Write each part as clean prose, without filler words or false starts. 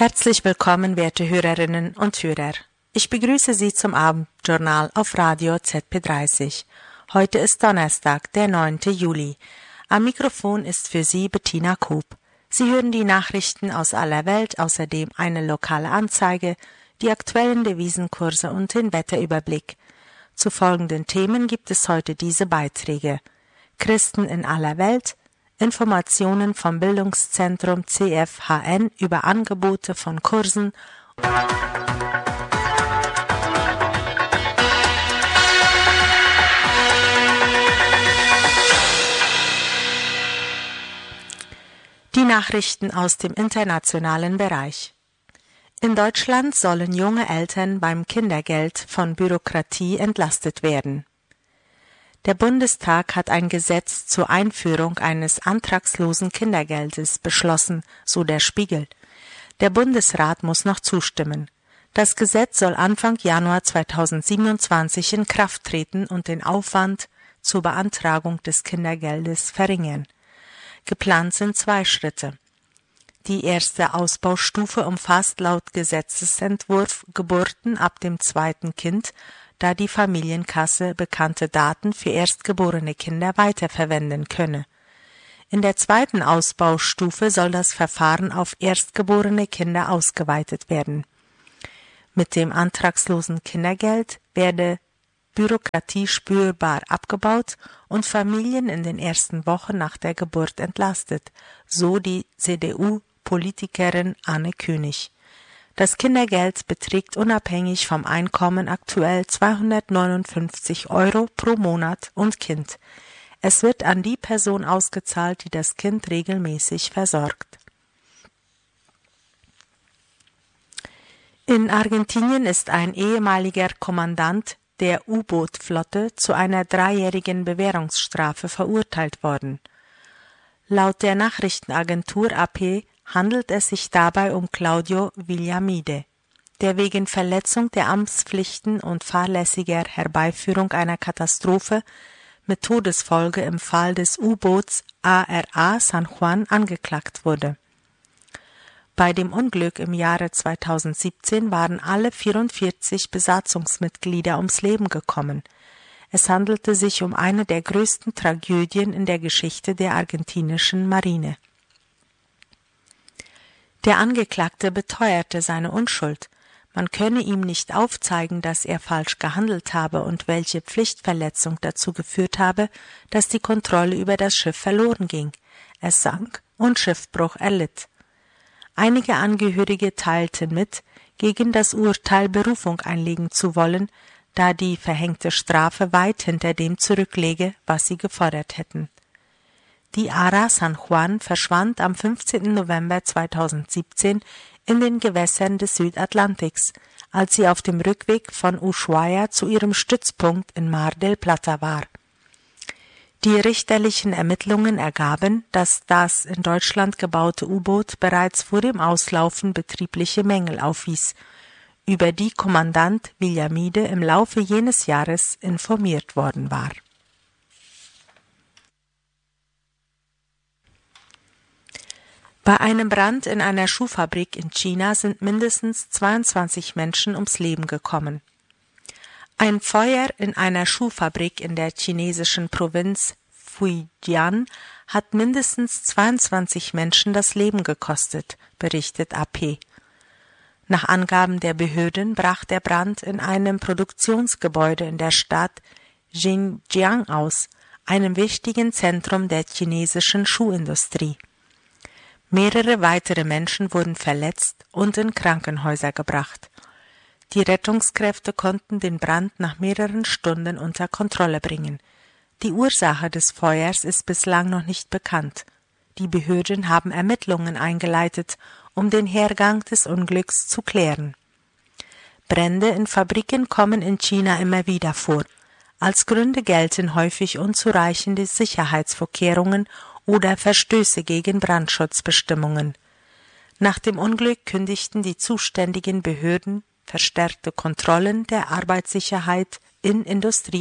Herzlich willkommen, werte Hörerinnen und Hörer. Ich begrüße Sie zum Abendjournal auf Radio ZP30. Heute ist Donnerstag, der 9. Juli. Am Mikrofon ist für Sie Bettina Koop. Sie hören die Nachrichten aus aller Welt, außerdem eine lokale Anzeige, die aktuellen Devisenkurse und den Wetterüberblick. Zu folgenden Themen gibt es heute diese Beiträge: Christen in aller Welt, Informationen vom Bildungszentrum CFHN über Angebote von Kursen Die Nachrichten aus dem internationalen Bereich. In Deutschland sollen junge Eltern beim Kindergeld von Bürokratie entlastet werden. Der Bundestag hat ein Gesetz zur Einführung eines antragslosen Kindergeldes beschlossen, so der Spiegel. Der Bundesrat muss noch zustimmen. Das Gesetz soll Anfang Januar 2027 in Kraft treten und den Aufwand zur Beantragung des Kindergeldes verringern. Geplant sind 2 Schritte. Die erste Ausbaustufe umfasst laut Gesetzesentwurf Geburten ab dem 2. Kind, da die Familienkasse bekannte Daten für erstgeborene Kinder weiterverwenden könne. In der zweiten Ausbaustufe soll das Verfahren auf erstgeborene Kinder ausgeweitet werden. Mit dem antragslosen Kindergeld werde Bürokratie spürbar abgebaut und Familien in den ersten Wochen nach der Geburt entlastet, so die CDU-Politikerin Anne König. Das Kindergeld beträgt unabhängig vom Einkommen aktuell 259 € pro Monat und Kind. Es wird an die Person ausgezahlt, die das Kind regelmäßig versorgt. In Argentinien ist ein ehemaliger Kommandant der U-Boot-Flotte zu einer 3-jährigen Bewährungsstrafe verurteilt worden. Laut der Nachrichtenagentur AP handelt es sich dabei um Claudio Villamide, der wegen Verletzung der Amtspflichten und fahrlässiger Herbeiführung einer Katastrophe mit Todesfolge im Fall des U-Boots ARA San Juan angeklagt wurde. Bei dem Unglück im Jahre 2017 waren alle 44 Besatzungsmitglieder ums Leben gekommen. Es handelte sich um eine der größten Tragödien in der Geschichte der argentinischen Marine. Der Angeklagte beteuerte seine Unschuld. Man könne ihm nicht aufzeigen, dass er falsch gehandelt habe und welche Pflichtverletzung dazu geführt habe, dass die Kontrolle über das Schiff verloren ging. Es sank und Schiffbruch erlitt. Einige Angehörige teilten mit, gegen das Urteil Berufung einlegen zu wollen, da die verhängte Strafe weit hinter dem zurückläge, was sie gefordert hätten. Die ARA San Juan verschwand am 15. November 2017 in den Gewässern des Südatlantiks, als sie auf dem Rückweg von Ushuaia zu ihrem Stützpunkt in Mar del Plata war. Die richterlichen Ermittlungen ergaben, dass das in Deutschland gebaute U-Boot bereits vor dem Auslaufen betriebliche Mängel aufwies, über die Kommandant Villamide im Laufe jenes Jahres informiert worden war. Bei einem Brand in einer Schuhfabrik in China sind mindestens 22 Menschen ums Leben gekommen. Ein Feuer in einer Schuhfabrik in der chinesischen Provinz Fujian hat mindestens 22 Menschen das Leben gekostet, berichtet AP. Nach Angaben der Behörden brach der Brand in einem Produktionsgebäude in der Stadt Xinjiang aus, einem wichtigen Zentrum der chinesischen Schuhindustrie. Mehrere weitere Menschen wurden verletzt und in Krankenhäuser gebracht. Die Rettungskräfte konnten den Brand nach mehreren Stunden unter Kontrolle bringen. Die Ursache des Feuers ist bislang noch nicht bekannt. Die Behörden haben Ermittlungen eingeleitet, um den Hergang des Unglücks zu klären. Brände in Fabriken kommen in China immer wieder vor. Als Gründe gelten häufig unzureichende Sicherheitsvorkehrungen oder Verstöße gegen Brandschutzbestimmungen. Nach dem Unglück kündigten die zuständigen Behörden verstärkte Kontrollen der Arbeitssicherheit in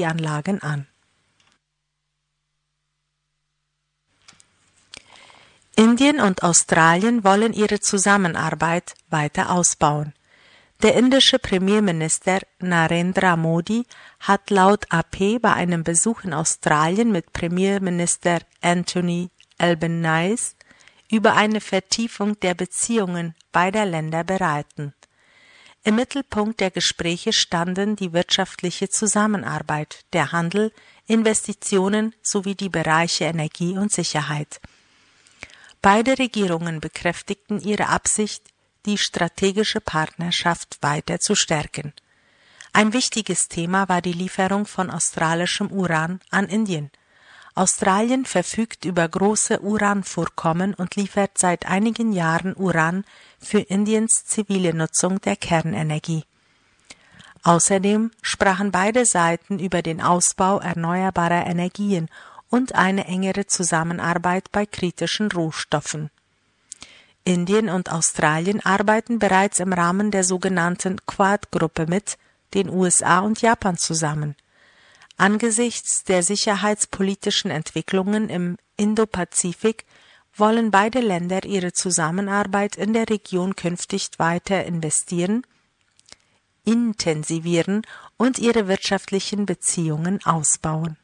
Industrieanlagen an. Indien und Australien wollen ihre Zusammenarbeit weiter ausbauen. Der indische Premierminister Narendra Modi hat laut AP bei einem Besuch in Australien mit Premierminister Anthony Albanese über eine Vertiefung der Beziehungen beider Länder beraten. Im Mittelpunkt der Gespräche standen die wirtschaftliche Zusammenarbeit, der Handel, Investitionen sowie die Bereiche Energie und Sicherheit. Beide Regierungen bekräftigten ihre Absicht, die strategische Partnerschaft weiter zu stärken. Ein wichtiges Thema war die Lieferung von australischem Uran an Indien. Australien verfügt über große Uranvorkommen und liefert seit einigen Jahren Uran für Indiens zivile Nutzung der Kernenergie. Außerdem sprachen beide Seiten über den Ausbau erneuerbarer Energien und eine engere Zusammenarbeit bei kritischen Rohstoffen. Indien und Australien arbeiten bereits im Rahmen der sogenannten Quad-Gruppe mit den USA und Japan zusammen. Angesichts der sicherheitspolitischen Entwicklungen im Indopazifik wollen beide Länder ihre Zusammenarbeit in der Region künftig weiter intensivieren und ihre wirtschaftlichen Beziehungen ausbauen.